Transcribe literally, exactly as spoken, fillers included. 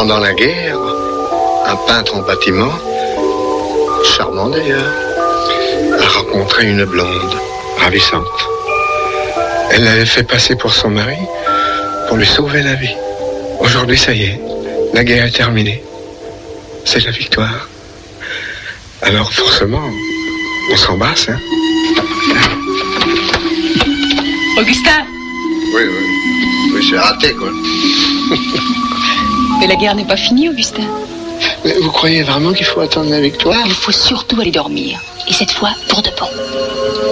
pendant la guerre, un peintre en bâtiment, charmant d'ailleurs, a rencontré une blonde, ravissante. Elle l'avait fait passer pour son mari, pour lui sauver la vie. Aujourd'hui, ça y est, la guerre est terminée. C'est la victoire. Alors forcément, on s'embrasse, hein. Augustin. Oui, oui. Oui, c'est raté, quoi. Mais la guerre n'est pas finie, Augustin. Mais vous croyez vraiment qu'il faut attendre la victoire ? Il faut surtout aller dormir. Et cette fois, pour de bon.